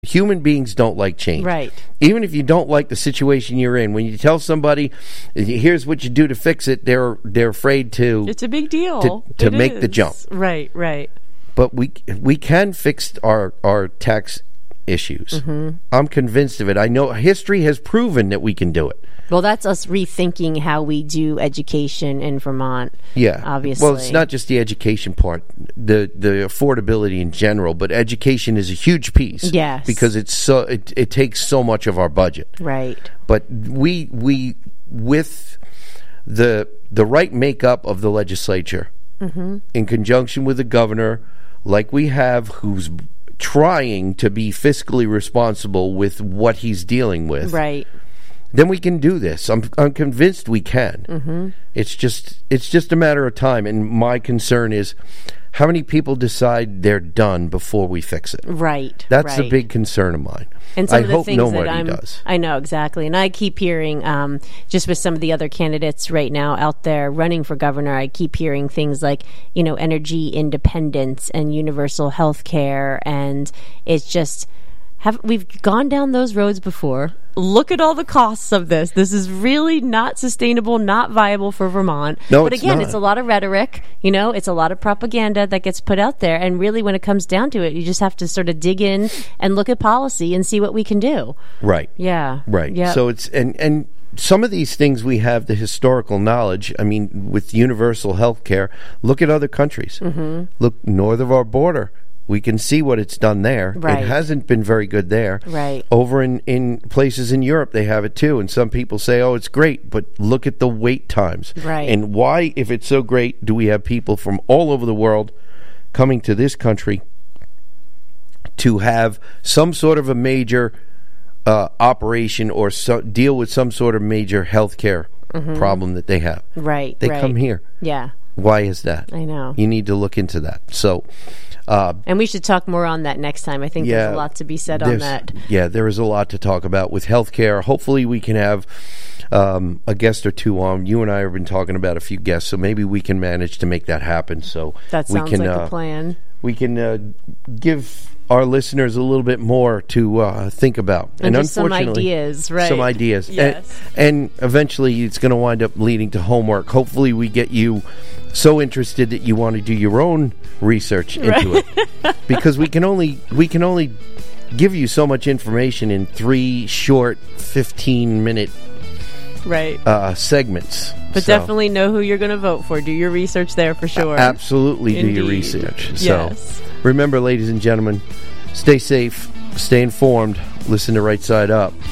Human beings don't like change. Right. Even if you don't like the situation you're in, when you tell somebody, here's what you do to fix it, they're afraid to... It's a big deal. To make the jump. Right. But we can fix our tax issues. Mm-hmm. I'm convinced of it. I know history has proven that we can do it. Well, that's us rethinking how we do education in Vermont. Yeah, obviously. Well, it's not just the education part, the affordability in general, but education is a huge piece. Yes, because it takes so much of our budget. Right. But we with the right makeup of the legislature, mm-hmm. in conjunction with the governor, like we have, who's trying to be fiscally responsible with what he's dealing with. Right. Then we can do this. I'm convinced we can. Mm-hmm. It's just a matter of time. And my concern is, how many people decide they're done before we fix it? Right. That's a big concern of mine. And some I of the hope things nobody does. I know, exactly. And I keep hearing, just with some of the other candidates right now out there running for governor, I keep hearing things like, energy independence and universal health care. And it's just... we've gone down those roads before. Look at all the costs of this. This is really not sustainable, not viable for Vermont. No, but again, it's not. It's a lot of rhetoric. It's a lot of propaganda that gets put out there. And really, when it comes down to it, you just have to sort of dig in and look at policy and see what we can do. Right. Yeah. Right. Yep. So it's and some of these things we have the historical knowledge. I mean, with universal health care, look at other countries. Mm-hmm. Look north of our border. We can see what it's done there. Right. It hasn't been very good there. Right. Over in places in Europe, they have it too. And some people say, oh, it's great, but look at the wait times. Right. And why, if it's so great, do we have people from all over the world coming to this country to have some sort of a major operation or deal with some sort of major health care mm-hmm. problem that they have? Right. They come here. Yeah. Why is that? I know. You need to look into that. So... and we should talk more on that next time. I think there's a lot to be said on that. Yeah, there is a lot to talk about with healthcare. Hopefully we can have a guest or two on. You and I have been talking about a few guests, so maybe we can manage to make that happen. So that sounds like a plan. We can give our listeners a little bit more to think about. And just some ideas, right? Some ideas. Yes. And eventually it's going to wind up leading to homework. Hopefully we get you so interested that you want to do your own research into it. Because we can only give you so much information in 3 short 15-minute segments. But definitely know who you're going to vote for. Do your research there for sure. Absolutely. Indeed. Do your research. Yes. So remember, ladies and gentlemen, stay safe, stay informed, listen to Right Side Up.